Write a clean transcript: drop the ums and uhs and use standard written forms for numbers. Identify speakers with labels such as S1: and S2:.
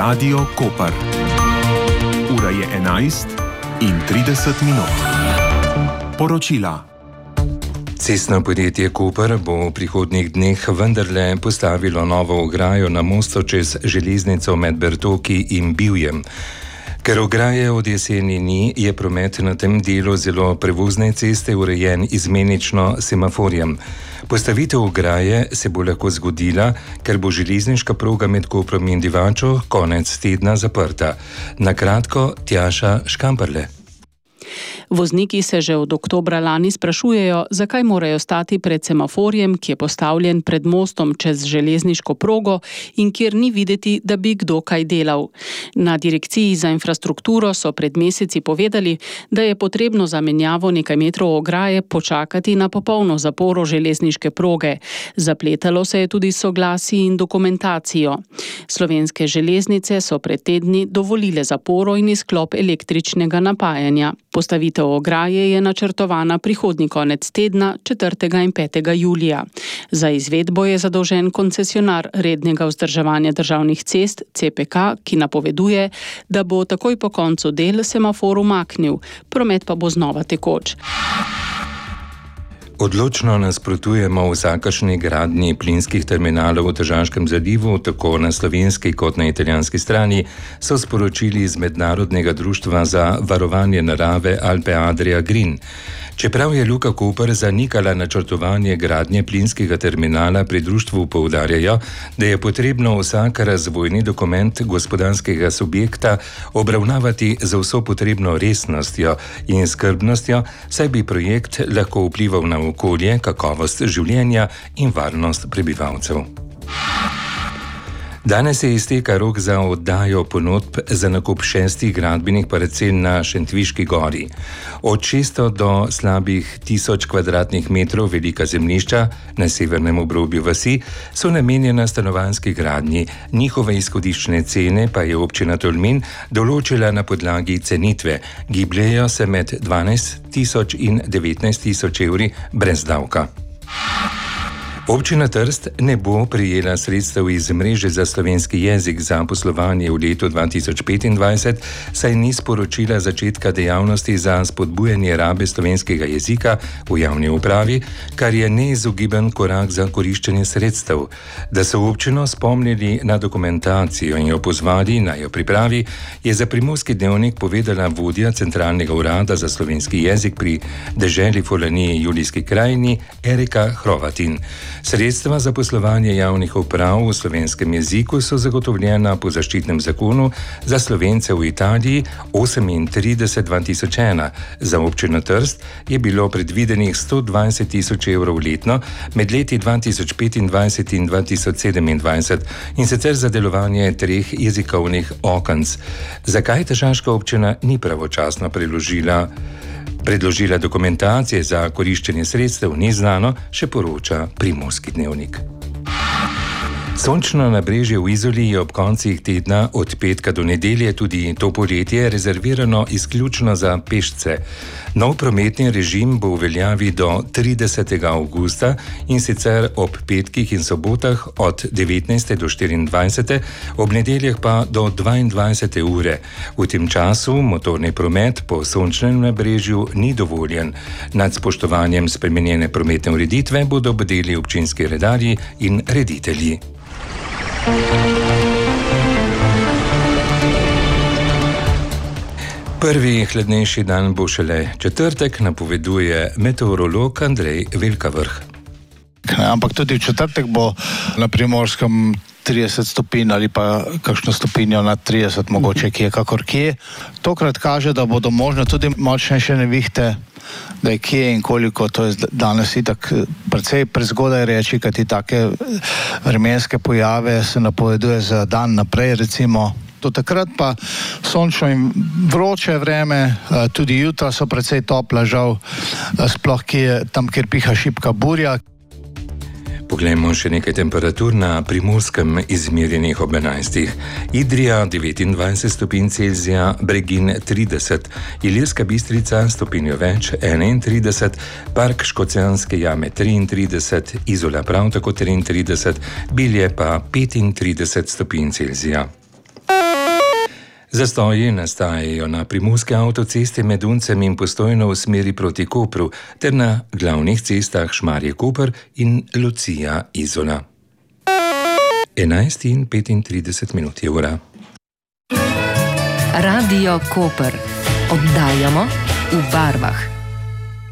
S1: Radio Koper. Ura je 11:30. Poročila.
S2: Cestno podjetje Koper bo v prihodnjih dneh vendarle postavilo novo ograjo na mostu čez železnico med Bertoki in Bivjem. Ker ograje od jeseni ni, je promet na tem delu zelo prevozne ceste urejen izmenično semaforjem. Postavitev ograje se bo lahko zgodila, ker bo železniška proga med Koprom in Divačo konec tedna zaprta. Na kratko, Tjaša Škamperle.
S3: Vozniki se že od oktobra lani sprašujejo, zakaj morajo stati pred semaforjem, ki je postavljen pred mostom čez železniško progo in kjer ni videti, da bi kdo kaj delal. Na Direkciji za infrastrukturo so pred meseci povedali, da je potrebno za menjavo nekaj metrov ograje počakati na popolno zaporo železniške proge. Zapletalo se je tudi soglasji in dokumentacijo. Slovenske železnice so pred tedni dovolile zaporo in izklop električnega napajanja. Postavitev ograje je načrtovana prihodnji konec tedna, 4. in 5. julija. Za izvedbo je zadolžen koncesionar rednega vzdrževanja državnih cest CPK, ki napoveduje, da bo takoj po koncu del semafor umaknil, promet pa bo znova tekoč.
S2: Odločno nasprotujemo vsakršni gradnji plinskih terminalov v Tržaškem zalivu, tako na slovenski kot na italijanski strani, so sporočili iz Mednarodnega društva za varovanje narave Alpe Adria Green. Čeprav je Luka Koper zanikala načrtovanje gradnje plinskega terminala, pri društvu poudarjajo, da je potrebno vsak razvojni dokument gospodarskega subjekta obravnavati z vso potrebno resnostjo in skrbnostjo, saj bi projekt lahko vplival na okolje, kakovost življenja in varnost prebivalcev. Danes se izteka rok za oddajo ponudb za nakup 6 gradbenih parcel na Šentviški gori. Od 600 do slabih 1000 kvadratnih metrov velika zemljišča na severnem obrobju vasi so namenjena stanovanjski gradnji. Njihove izhodiščne cene pa je občina Tolmin določila na podlagi cenitve. Gibljejo se med 12.000 in 19.000 evri brez davka. Občina Trst ne bo prejela sredstev iz mreže za slovenski jezik za poslovanje v letu 2025, saj ni sporočila začetka dejavnosti za spodbujanje rabe slovenskega jezika v javni upravi, kar je neizogiben korak za koriščenje sredstev. Da so občino spomnili na dokumentacijo in jo pozvali, naj jo pripravi, je za Primorski dnevnik povedala vodja Centralnega urada za slovenski jezik pri deželi Furlaniji Julijski krajini Erika Hrovatin. Sredstva za poslovanje javnih uprav v slovenskem jeziku so zagotovljena po zaščitnem zakonu za Slovence v Italiji 38/2001. Za občino Trst je bilo predvidenih 120.000 evrov letno med leti 2025 in 2027 in sicer za delovanje 3 jezikovnih okenc. Zakaj tržaška občina ni pravočasno predložila dokumentacije za koriščenje sredstev, ni znano, še poroča Primorski dnevnik. Sončno nabrežje v Izoli je ob koncih tedna od petka do nedelje tudi to poletje rezervirano izključno za pešce. Nov prometni režim bo v veljavi do 30. avgusta in sicer ob petkih in sobotah od 19. do 24. ob nedeljah pa do 22. ure. V tem času motorni promet po sončnem nabrežju ni dovoljen. Nad spoštovanjem spremenjene prometne ureditve bodo bdeli občinski redarji in reditelji. Prvi hladnejši dan bo šele četrtek, napoveduje meteorolog Andrej Velkavrh.
S4: Ampak tudi v četrtek bo na Primorskem 30 stopinj ali pa kakšno stopinjo nad 30, mogoče kje kakor kje. Tokrat kaže, da bodo možne tudi močnejše nevihte, da je kje in koliko, to je danes itak precej prezgodaj reči, kajti take vremenske pojave se napoveduje za dan naprej, recimo. Do takrat pa sončno in vroče vreme, tudi jutra so precej topla, žal, sploh tam, kjer piha šibka burja.
S2: Poglejmo še nekaj temperatur na Primorskem, izmerjenih ob 11. Idrija 29 stopinj Celzija, Bregin 30, Ilirska Bistrica stopinjo več 31, Park Škocjanske jame 33, Izola prav tako 33, Bilje pa 35 stopinj Celzija. Zastoji nastajajo na primorski avtocesti med Uncem in Postojno v smeri proti Kopru ter na glavnih cestah Šmarje-Koper in Lucija-Izola. 11:35 je ura.
S5: Radio Koper. Oddajamo v barvah.